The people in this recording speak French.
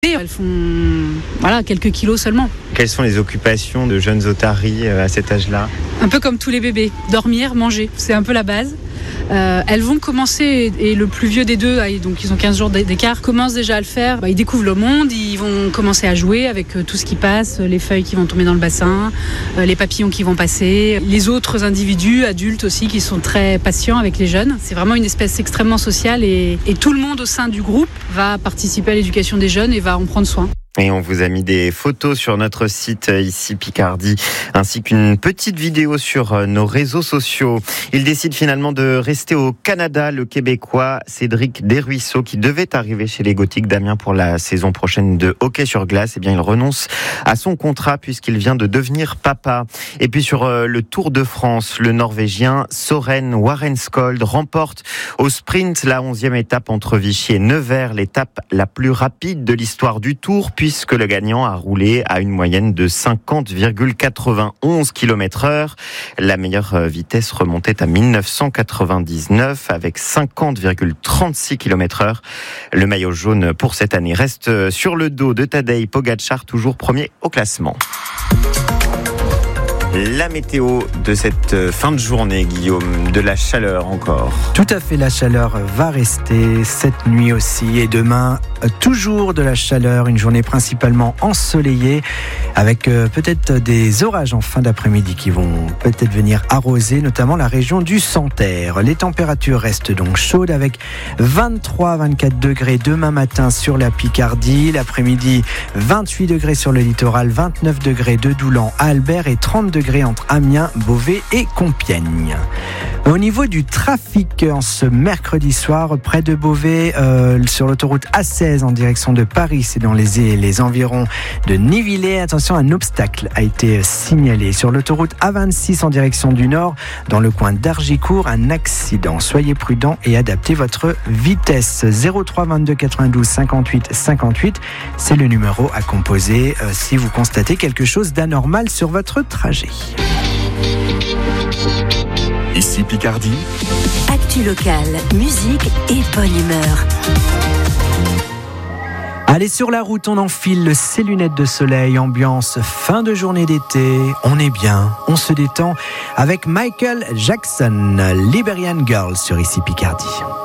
Elles font quelques kilos seulement. Quelles sont les occupations de jeunes otaries à cet âge-là ? Un peu comme tous les bébés, dormir, manger, c'est un peu la base. Elles vont commencer, et le plus vieux des deux, donc ils ont 15 jours d'écart, commence déjà à le faire. Ils découvrent le monde, ils vont commencer à jouer avec tout ce qui passe, les feuilles qui vont tomber dans le bassin, les papillons qui vont passer, les autres individus, adultes aussi, qui sont très patients avec les jeunes. C'est vraiment une espèce extrêmement sociale et tout le monde au sein du groupe va participer à l'éducation des jeunes et va en prendre soin. Et on vous a mis des photos sur notre site ici Picardie, ainsi qu'une petite vidéo sur nos réseaux sociaux. Il décide finalement de rester au Canada, le Québécois Cédric Desruisseaux, qui devait arriver chez les Gothiques d'Amiens pour la saison prochaine de hockey sur glace. Eh bien, il renonce à son contrat puisqu'il vient de devenir papa. Et puis sur le Tour de France, le Norvégien Søren Warenskold remporte au sprint la 11e étape entre Vichy et Nevers, l'étape la plus rapide de l'histoire du Tour, puisque le gagnant a roulé à une moyenne de 50,91 km/h. La meilleure vitesse remontait à 1999 avec 50,36 km/h. Le maillot jaune pour cette année reste sur le dos de Tadej Pogačar, toujours premier au classement. La météo de cette fin de journée, Guillaume, de la chaleur encore. Tout à fait, la chaleur va rester cette nuit aussi et demain, toujours de la chaleur, une journée principalement ensoleillée avec peut-être des orages en fin d'après-midi qui vont peut-être venir arroser notamment la région du Santerre. Les températures restent donc chaudes avec 23-24 degrés demain matin sur la Picardie, l'après-midi 28 degrés sur le littoral, 29 degrés de Doulan à Albert et 30 degrés entre Amiens, Beauvais et Compiègne. Au niveau du trafic, en ce mercredi soir, près de Beauvais, sur l'autoroute A16 en direction de Paris, c'est dans les environs de Nivillers. Attention, un obstacle a été signalé. Sur l'autoroute A26 en direction du nord, dans le coin d'Argicourt, un accident. Soyez prudents et adaptez votre vitesse. 03 22 92 58 58, c'est le numéro à composer si vous constatez quelque chose d'anormal sur votre trajet. Ici Picardie. Actu locale, musique et bonne humeur. Allez, sur la route, on enfile ses lunettes de soleil, ambiance fin de journée d'été. On est bien, on se détend avec Michael Jackson, Liberian Girl sur Ici Picardie.